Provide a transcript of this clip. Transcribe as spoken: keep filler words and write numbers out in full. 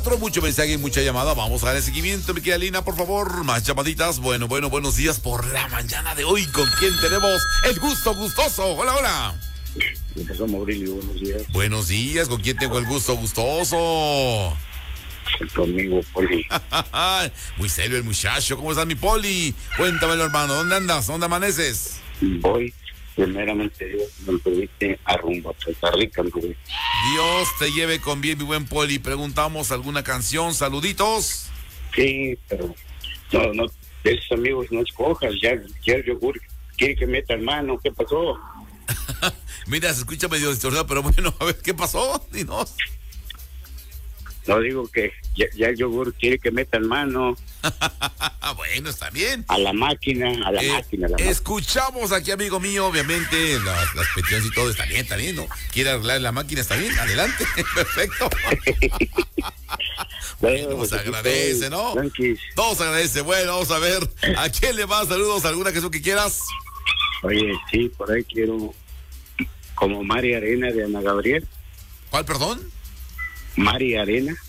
Mucho mensaje y mucha llamada. Vamos a dar el seguimiento, mi querida Lina, por favor. Más llamaditas. Bueno, bueno, buenos días por la mañana de hoy. ¿Con quién tenemos el gusto gustoso? Hola, hola. Empezamos Aurelio, buenos días. Buenos días, ¿con quién tengo el gusto gustoso? Conmigo, Poli. Muy serio el muchacho. ¿Cómo estás, mi Poli? Cuéntamelo, hermano. ¿Dónde andas? ¿Dónde amaneces? Voy, primeramente Dios me permite, a rumbo a Costa Rica, güey. Dios te lleve con bien, mi buen Poli. Preguntamos alguna canción, saluditos. Sí, pero no, no, de esos amigos no escojas, ya, ya el yogur quiere que meta el mano, ¿qué pasó? Mira, se escucha medio distorsionado, pero bueno, a ver, ¿qué pasó? Dinos. No digo que ya, ya el yogur quiere que meta el mano. Bueno, está bien. A la máquina, a la eh, máquina, a la Escuchamos máquina. Aquí, amigo mío, obviamente, las, las peticiones y todo está bien, está bien, ¿no? Quiere arreglar la máquina, está bien, adelante, perfecto. Bueno, nos pues agradece, ¿no? Tranquis. Todos agradece. Bueno, vamos a ver, ¿a quién le más saludos? ¿Alguna canción que quieras? Oye, sí, por ahí quiero, como Mari Arena de Ana Gabriel. ¿Cuál, perdón? Mari Arena.